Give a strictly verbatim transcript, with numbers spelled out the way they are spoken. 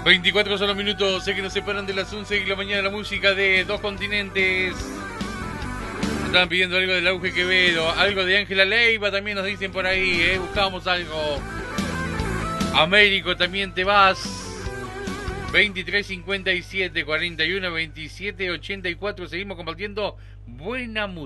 veinticuatro son los minutos, sé que nos separan de las once de la mañana la música de dos continentes. Estaban pidiendo algo del Auge Quevedo, algo de Ángela Leiva también nos dicen por ahí, ¿eh? Buscamos algo. Américo, también te vas. veintitrés cincuenta y siete cuarenta y uno veintisiete ochenta y cuatro, seguimos compartiendo buena música.